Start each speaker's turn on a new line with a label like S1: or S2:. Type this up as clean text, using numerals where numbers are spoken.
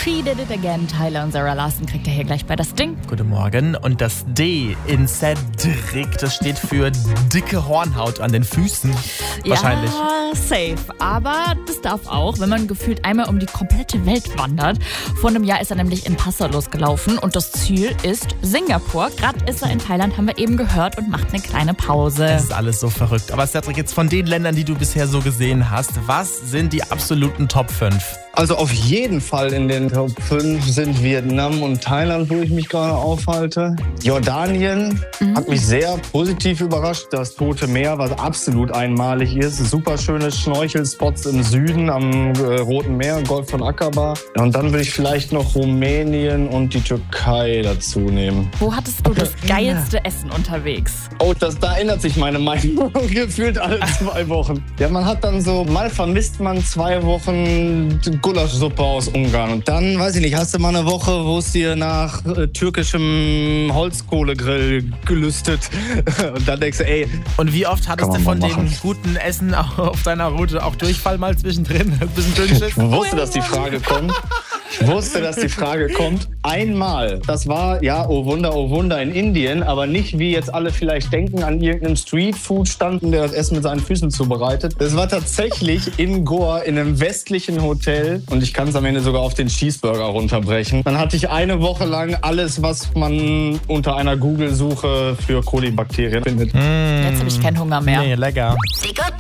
S1: She Did It Again. Tyler und Sarah Larson kriegt ihr hier gleich bei das Ding.
S2: Guten Morgen. Und das D in Cedric, das steht für dicke Hornhaut an den Füßen. Wahrscheinlich.
S1: Ja, safe. Aber das darf auch, wenn man gefühlt einmal um die komplette Welt wandert. Vor einem Jahr ist er nämlich in Passau losgelaufen und das Ziel ist Singapur. Gerade ist er in Thailand, haben wir eben gehört, und macht eine kleine Pause.
S2: Es ist alles so verrückt. Aber Cedric, jetzt von den Ländern, die du bisher so gesehen hast, was sind die absoluten Top 5?
S3: Also auf jeden Fall in den Top 5 sind Vietnam und Thailand, wo ich mich gerade aufhalte. Jordanien hat mich sehr positiv überrascht. Das Tote Meer, was absolut einmalig ist. Super schöne Schnorchelspots im Süden am Roten Meer, Golf von Aqaba. Und dann würde ich vielleicht noch Rumänien und die Türkei dazu nehmen.
S1: Wo hattest du das geilste Essen unterwegs?
S3: Oh, da ändert sich meine Meinung gefühlt alle 2 Wochen. Ja, man hat dann so, mal vermisst man 2 Wochen Gulaschsuppe aus Ungarn. Und dann, weiß ich nicht, hast du mal eine Woche, wo es dir nach türkischem Holzkohlegrill gelüstet. Und dann denkst du, ey.
S2: Und wie oft hattest du von dem guten Essen auf deiner Route auch Durchfall mal zwischendrin? Ein bisschen Dünnschiss?
S3: Ich wusste, dass die Frage kommt. Ich wusste, dass die Frage kommt. Einmal. Das war, ja, oh Wunder, in Indien. Aber nicht, wie jetzt alle vielleicht denken, an irgendeinem Streetfood-Stand, der das Essen mit seinen Füßen zubereitet. Es war tatsächlich in Goa, in einem westlichen Hotel. Und ich kann es am Ende sogar auf den Cheeseburger runterbrechen. Dann hatte ich eine Woche lang alles, was man unter einer Google-Suche für Kolibakterien findet.
S1: Jetzt habe ich keinen Hunger mehr.
S2: Nee, lecker.